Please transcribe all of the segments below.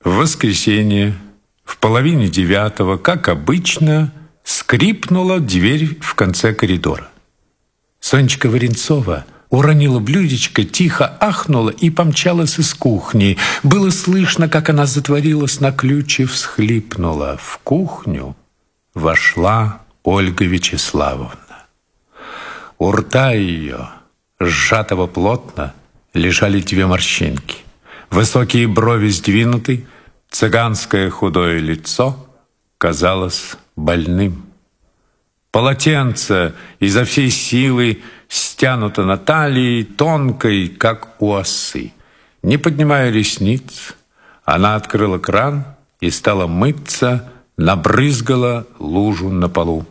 В воскресенье, в 8:30, как обычно, скрипнула дверь в конце коридора. Сонечка Варенцова уронила блюдечко, тихо ахнула и помчалась из кухни. Было слышно, как она затворилась на ключ и всхлипнула. В кухню вошла Ольга Вячеславовна. У рта ее, сжатого плотно, лежали 2 морщинки. Высокие брови сдвинуты, цыганское худое лицо казалось больным. Полотенце изо всей силы стянуто на талии, тонкой, как у осы. Не поднимая ресниц, она открыла кран и стала мыться, набрызгала лужу на полу.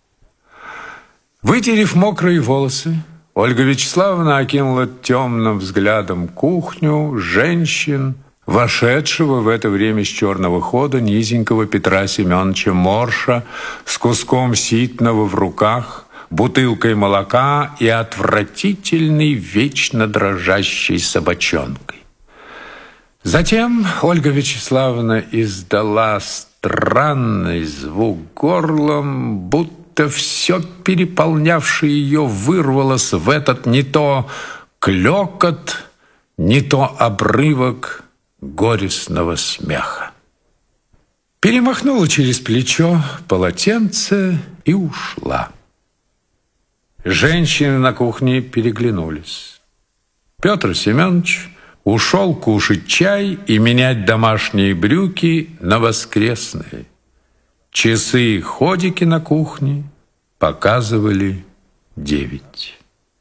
Вытерев мокрые волосы, Ольга Вячеславовна окинула темным взглядом кухню, женщин, вошедшего в это время с черного хода низенького Петра Семеновича Морша с куском ситного в руках, бутылкой молока и отвратительной, вечно дрожащей собачонкой. Затем Ольга Вячеславовна издала странный звук горлом, будто все переполнявшее ее вырвалось в этот не то клёкот, не то обрывок горестного смеха. Перемахнула через плечо полотенце и ушла. Женщины на кухне переглянулись. Петр Семенович ушел кушать чай и менять домашние брюки на воскресные. Часы-ходики на кухне показывали 9.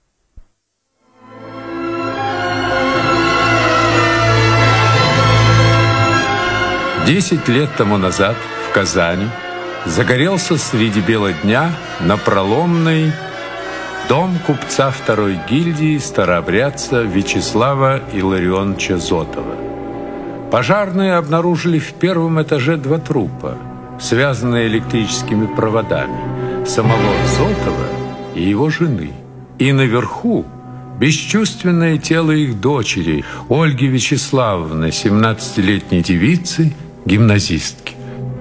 Десять лет тому назад в Казани загорелся среди бела дня напроломный дом купца второй гильдии старообрядца Вячеслава Илларионовича Зотова. Пожарные обнаружили в первом этаже 2 трупа, связанные электрическими проводами, самого Зотова и его жены. И наверху бесчувственное тело их дочери, Ольги Вячеславовны, 17-летней девицы, гимназистки.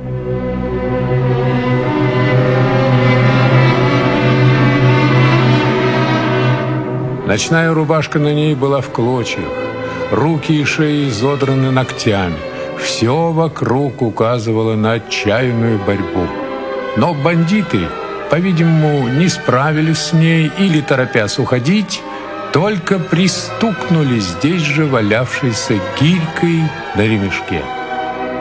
Ночная рубашка на ней была в клочьях, руки и шеи изодраны ногтями. Все вокруг указывало на отчаянную борьбу. Но бандиты, по-видимому, не справились с ней или, торопясь уходить, только пристукнули здесь же валявшейся гирькой на ремешке.